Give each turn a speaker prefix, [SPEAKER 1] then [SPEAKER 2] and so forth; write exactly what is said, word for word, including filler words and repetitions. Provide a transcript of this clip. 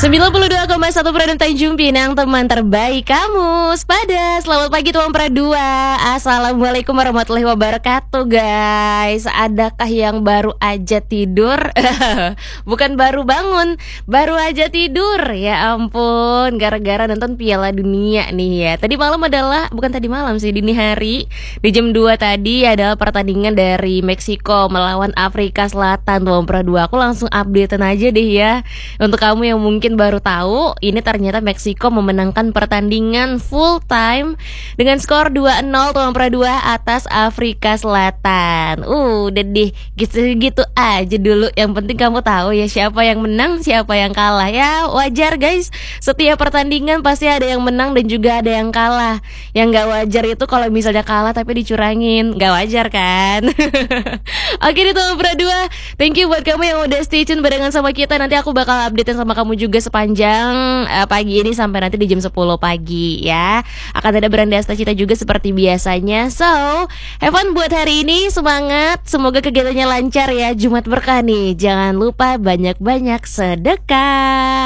[SPEAKER 1] sembilan puluh dua koma satu Produk Tanjung Pinang, teman terbaik kamu. Sepada, selamat pagi Tuan Pradua. Assalamualaikum warahmatullahi wabarakatuh guys. Adakah yang baru aja tidur? Bukan baru bangun, baru aja tidur. Ya ampun, gara-gara nonton Piala Dunia nih ya. Tadi malam adalah, bukan tadi malam sih, dini hari di jam dua tadi adalah pertandingan dari Meksiko melawan Afrika Selatan Tuan Pradua. Aku langsung updatean aja deh ya. Untuk kamu yang mungkin baru tahu, ini ternyata Meksiko memenangkan pertandingan full time dengan skor dua nol Tuan Pradua atas Afrika Selatan. Uh, udah deh, gitu-gitu aja dulu. Yang penting kamu tahu ya siapa yang menang, siapa yang kalah. Ya wajar guys, setiap pertandingan pasti ada yang menang dan juga ada yang kalah. Yang gak wajar itu kalau misalnya kalah tapi dicurangin, gak wajar kan? Oke nih Tuan Pradua, thank you buat kamu yang udah stay tune barengan sama kita. Nanti aku bakal updatein sama kamu juga sepanjang uh, pagi ini sampai nanti di jam sepuluh pagi ya. Akan ada Beranda Astacita juga seperti biasanya. So, have fun buat hari ini, semangat. Semoga kegiatannya lancar ya. Jumat berkah nih. Jangan lupa banyak-banyak sedekah.